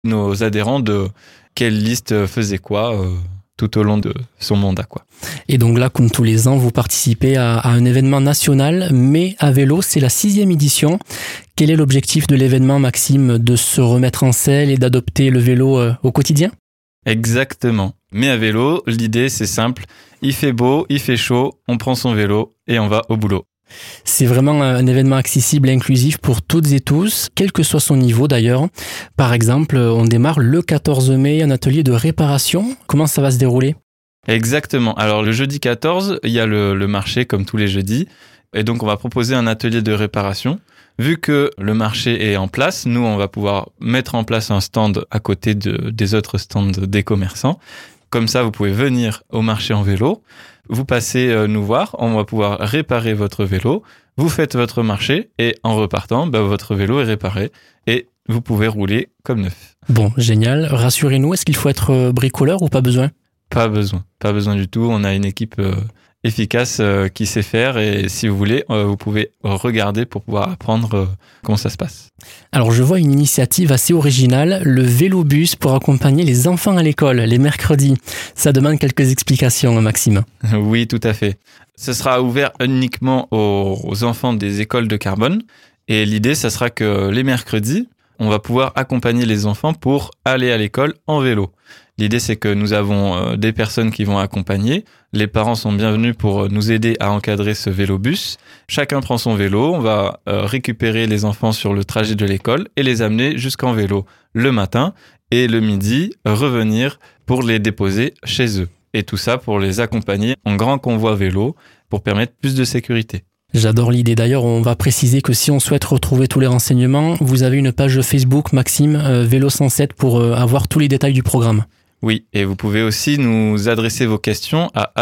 nos adhérents de quelle liste faisait quoi tout au long de son mandat, quoi. Et donc là, comme tous les ans, vous participez à un événement national, mais à vélo, c'est la 6e édition. Quel est l'objectif de l'événement, Maxime, de se remettre en selle et d'adopter le vélo au quotidien ? Exactement. Mais à vélo, l'idée c'est simple, il fait beau, il fait chaud, on prend son vélo et on va au boulot. C'est vraiment un événement accessible et inclusif pour toutes et tous, quel que soit son niveau d'ailleurs. Par exemple, on démarre le 14 mai un atelier de réparation. Comment ça va se dérouler ? Exactement. Alors le jeudi 14, il y a le marché comme tous les jeudis. Et donc on va proposer un atelier de réparation. Vu que le marché est en place, nous on va pouvoir mettre en place un stand à côté des autres stands des commerçants. Comme ça, vous pouvez venir au marché en vélo. Vous passez nous voir, on va pouvoir réparer votre vélo. Vous faites votre marché et en repartant, votre vélo est réparé et vous pouvez rouler comme neuf. Bon, génial. Rassurez-nous, est-ce qu'il faut être bricoleur ou pas besoin ? Pas besoin du tout. On a une équipe efficace qui sait faire et si vous voulez, vous pouvez regarder pour pouvoir apprendre comment ça se passe. Alors je vois une initiative assez originale, le vélobus pour accompagner les enfants à l'école les mercredis. Ça demande quelques explications, Maxime. Oui, tout à fait. Ce sera ouvert uniquement aux enfants des écoles de Carbone et l'idée, ça sera que les mercredis, on va pouvoir accompagner les enfants pour aller à l'école en vélo. L'idée, c'est que nous avons des personnes qui vont accompagner. Les parents sont bienvenus pour nous aider à encadrer ce vélobus. Chacun prend son vélo. On va récupérer les enfants sur le trajet de l'école et les amener jusqu'en vélo le matin et le midi, revenir pour les déposer chez eux. Et tout ça pour les accompagner en grand convoi vélo pour permettre plus de sécurité. J'adore l'idée. D'ailleurs, on va préciser que si on souhaite retrouver tous les renseignements, vous avez une page Facebook, Maxime, Vélo 107, pour avoir tous les détails du programme. Oui, et vous pouvez aussi nous adresser vos questions à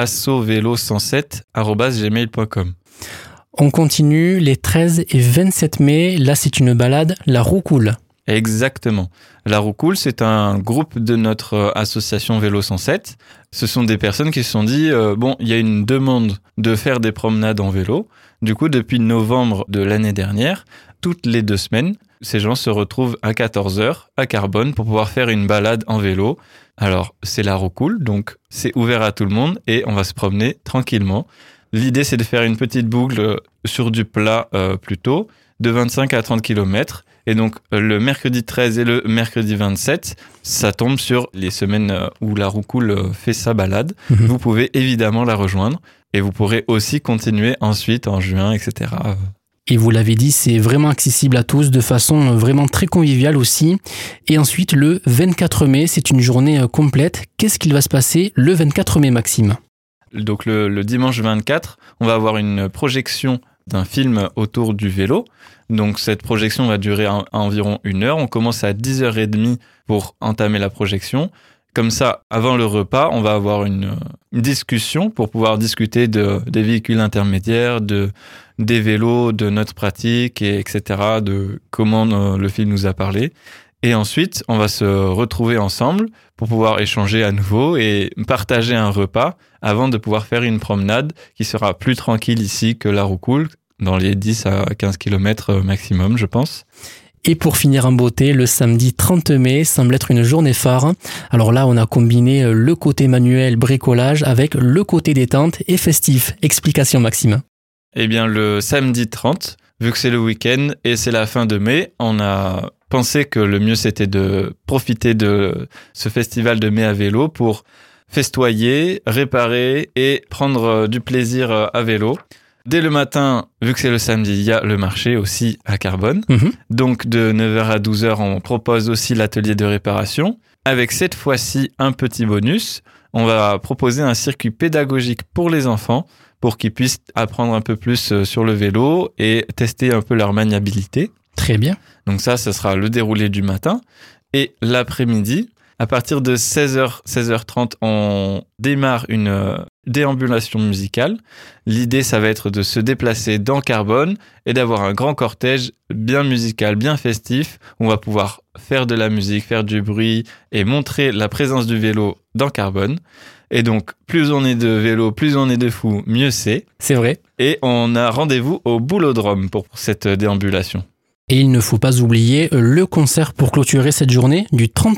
assovélo107@gmail.com. On continue les 13 et 27 mai. Là, c'est une balade, la roue coule. Exactement. La roue coule, c'est un groupe de notre association Vélo 107. Ce sont des personnes qui se sont dit, il y a une demande de faire des promenades en vélo. Du coup, depuis novembre de l'année dernière, toutes les 2 semaines, ces gens se retrouvent à 14h à Carbone pour pouvoir faire une balade en vélo. Alors, c'est la roue coule, donc c'est ouvert à tout le monde et on va se promener tranquillement. L'idée, c'est de faire une petite boucle sur du plat plutôt, de 25 à 30 km. Et donc, le mercredi 13 et le mercredi 27, ça tombe sur les semaines où la roue coule fait sa balade. Vous pouvez évidemment la rejoindre et vous pourrez aussi continuer ensuite en juin, etc. Et vous l'avez dit, c'est vraiment accessible à tous de façon vraiment très conviviale aussi. Et ensuite, le 24 mai, c'est une journée complète. Qu'est-ce qu'il va se passer le 24 mai, Maxime ? Donc, le dimanche 24, on va avoir une projection d'un film autour du vélo. Donc cette projection va durer environ 1 heure. On commence à 10h30 pour entamer la projection. Comme ça, avant le repas, on va avoir une discussion pour pouvoir discuter des véhicules intermédiaires, des vélos, de notre pratique, etc., de comment le film nous a parlé. Et ensuite, on va se retrouver ensemble pour pouvoir échanger à nouveau et partager un repas avant de pouvoir faire une promenade qui sera plus tranquille ici que la roue coule, dans les 10 à 15 km maximum, je pense. Et pour finir en beauté, le samedi 30 mai semble être une journée phare. Alors là, on a combiné le côté manuel, bricolage, avec le côté détente et festif. Explication, Maxime. Eh bien, le samedi 30, vu que c'est le week-end et c'est la fin de mai, on a pensé que le mieux c'était de profiter de ce festival de mai à vélo pour festoyer, réparer et prendre du plaisir à vélo. Dès le matin, vu que c'est le samedi, il y a le marché aussi à Carbone. Donc de 9h à 12h, on propose aussi l'atelier de réparation. Avec cette fois-ci un petit bonus, on va proposer un circuit pédagogique pour les enfants pour qu'ils puissent apprendre un peu plus sur le vélo et tester un peu leur maniabilité. Très bien. Donc ça sera le déroulé du matin. Et l'après-midi, à partir de 16h, 16h30, on démarre une déambulation musicale. L'idée, ça va être de se déplacer dans Carbone et d'avoir un grand cortège bien musical, bien festif. On va pouvoir faire de la musique, faire du bruit et montrer la présence du vélo dans Carbone. Et donc, plus on est de vélo, plus on est de fous, mieux c'est. C'est vrai. Et on a rendez-vous au Boulodrome pour cette déambulation. Et il ne faut pas oublier le concert pour clôturer cette journée du 31